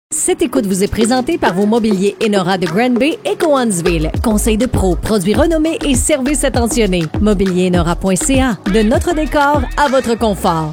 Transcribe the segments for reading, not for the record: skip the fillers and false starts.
Cette écoute vous est présentée par vos mobiliers Enora de Granby et Cowansville. Conseil de pro, produits renommés et services attentionnés. Mobilierinora.ca. De notre décor à votre confort.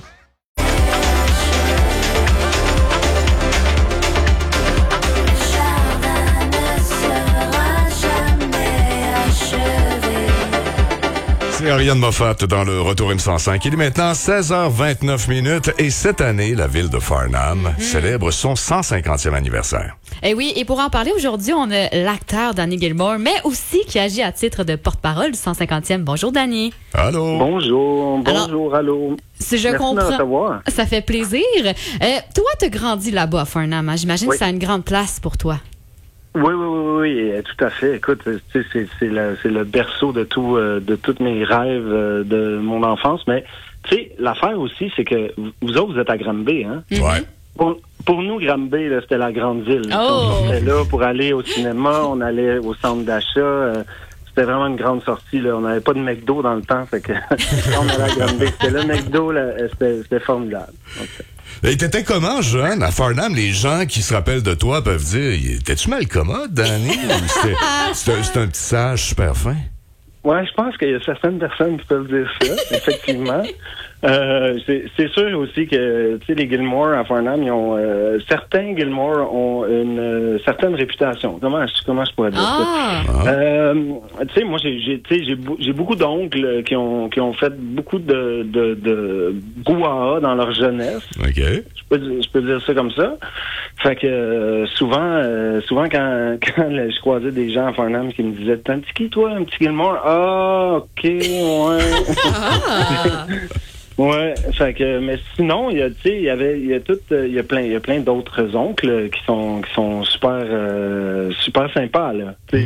C'est Ariane Moffat dans le Retour M105. Il est maintenant 16h29 et cette année, la ville de Farnham célèbre son 150e anniversaire. Et oui, et pour en parler aujourd'hui, on a l'acteur Danny Gilmour, mais aussi qui agit à titre de porte-parole du 150e. Bonjour, Danny. Allô? Bonjour, Je allô. Merci comprends. de recevoir. Ça fait plaisir. Toi, t'as grandi là-bas à Farnham. Hein? J'imagine que ça a une grande place pour toi. Oui, tout à fait. Écoute, c'est le berceau de tous mes rêves de mon enfance. Mais tu sais, l'affaire aussi, c'est que vous autres, vous êtes à Granby, hein? Ouais. Pour nous, Granby, là, c'était la grande ville. Oh! On était là pour aller au cinéma, on allait au centre d'achat. C'était vraiment une grande sortie. Là. On n'avait pas de McDo dans le temps, fait que on allait à Granby. C'était le McDo, là, c'était formidable. Et t'étais comment, jeune? À Farnham, les gens qui se rappellent de toi peuvent dire, t'es-tu mal commode, Danny? C'est un petit sage super fin. Ouais, je pense qu'il y a certaines personnes qui peuvent dire ça, effectivement. C'est sûr aussi que, tu sais, les Gilmour à Farnham, ils ont certains Gilmour ont une certaine réputation. Comment je pourrais dire ça? Tu sais, moi, j'ai beaucoup d'oncles qui ont fait beaucoup de brouhaha dans leur jeunesse. OK. Je peux dire ça comme ça. Fait que souvent quand je croisais des gens à Farnham qui me disaient, t'es un petit qui, toi, un petit Gilmour? Ah, OK, ouais. Ouais, fait que, mais sinon, il y a plein d'autres oncles qui sont super sympas, là. Tu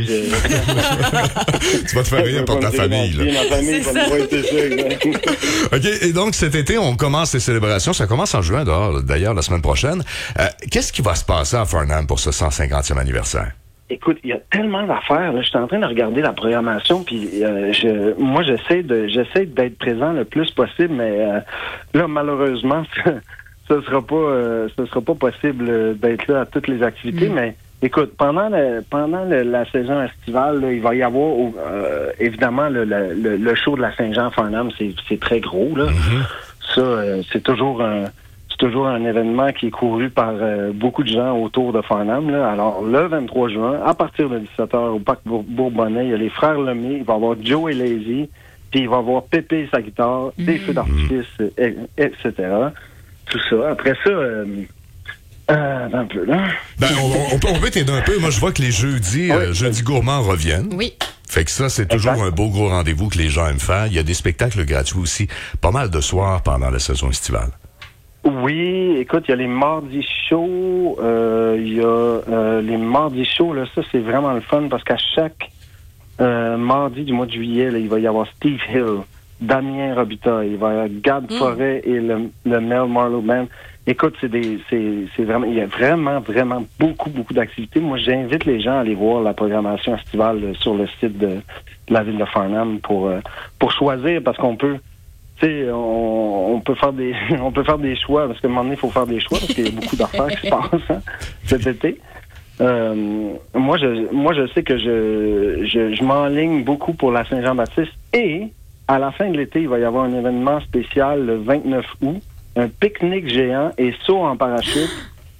vas te faire rire pour ta famille, là. Ma famille va me voir, c'est ça. OK, et donc cet été, on commence les célébrations. Ça commence en juin, d'ailleurs, la semaine prochaine. Qu'est-ce qui va se passer à Farnham pour ce 150e anniversaire? Écoute, il y a tellement d'affaires. Je suis en train de regarder la programmation, puis moi, j'essaie d'être présent le plus possible, mais là, malheureusement, ce sera pas possible d'être là à toutes les activités. Mais écoute, pendant la saison estivale, là, il va y avoir évidemment le show de la Saint-Jean à Farnham, c'est très gros là. Ça, c'est toujours un événement qui est couru par beaucoup de gens autour de Farnham. Là. Alors, le 23 juin, à partir de 17h, au Parc Bourbonnais, il y a les Frères Lemay, il va y avoir Joe et Lazy, puis il va y avoir Pépé et sa guitare, des feux d'artifice, etc. Tout ça. Après ça, un peu, là. Ben, on peut t'aider un peu. Moi, je vois que les jeudis gourmands reviennent. Oui. Fait que ça, c'est toujours un beau gros rendez-vous que les gens aiment faire. Il y a des spectacles gratuits aussi. Pas mal de soirs pendant la saison estivale. Oui, écoute, il y a les mardis chauds, les mardis chauds, là, ça c'est vraiment le fun parce qu'à chaque mardi du mois de juillet, là, il va y avoir Steve Hill, Damien Robitaille, il va y avoir Gab Forêt et le Mel Marlowe Band. Écoute, c'est vraiment, il y a vraiment beaucoup d'activités. Moi, j'invite les gens à aller voir la programmation estivale sur le site de la ville de Farnham pour choisir parce qu'on peut. On peut faire des choix parce qu'à un moment donné, il faut faire des choix parce qu'il y a beaucoup d'affaires qui se passent cet été. Moi, je sais que je m'enligne beaucoup pour la Saint-Jean-Baptiste et à la fin de l'été, il va y avoir un événement spécial le 29 août, un pique-nique géant et saut en parachute.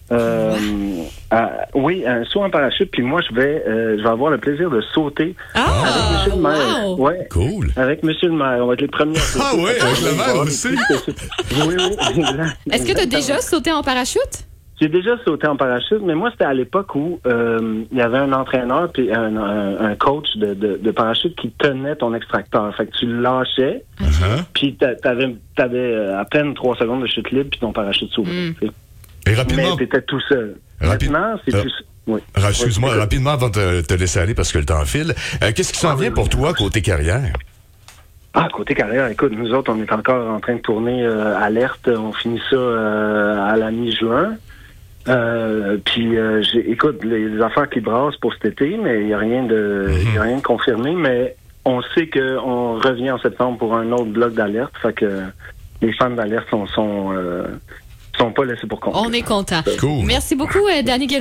Oui, un saut en parachute, puis moi je vais avoir le plaisir de sauter avec Monsieur le maire. Wow. Ouais. Cool. Avec Monsieur le maire, on va être les premiers. Ah oui, avec le maire aussi. Oui. Est-ce que tu as déjà sauté en parachute? J'ai déjà sauté en parachute, mais moi c'était à l'époque où il y avait un entraîneur puis un coach de parachute qui tenait ton extracteur. Fait que tu le lâchais, puis t'avais à peine 3 secondes de chute libre, puis ton parachute s'ouvrait. Et rapidement. Mais t'étais tout seul. Maintenant, c'est plus. Oui. Excuse-moi, rapidement avant de te laisser aller parce que le temps file. Qu'est-ce qui s'en vient pour toi côté carrière? Côté carrière, écoute, nous autres, on est encore en train de tourner Alerte. On finit ça à la mi-juin. Puis, écoute, les affaires qui brassent pour cet été, mais il n'y a rien de confirmé. Mais on sait qu'on revient en septembre pour un autre bloc d'Alerte. Fait que les fans d'Alerte sont pas laissés pour compte. On est content. Cool. Merci beaucoup, Danny Gilmour.